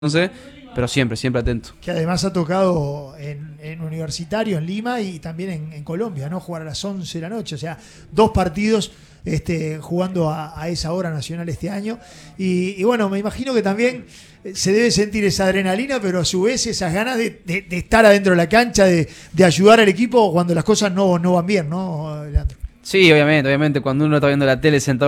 pero siempre atento. Que además ha tocado en Universitario, en Lima y también en Colombia, ¿no? Jugar a las 11 de la noche, o sea, 2 partidos jugando a esa hora nacional este año. Y bueno, me imagino que también se debe sentir esa adrenalina, pero a su vez esas ganas de estar adentro de la cancha, de ayudar al equipo cuando las cosas no van bien, ¿no, Leandro? Sí, obviamente, cuando uno está viendo la tele sentado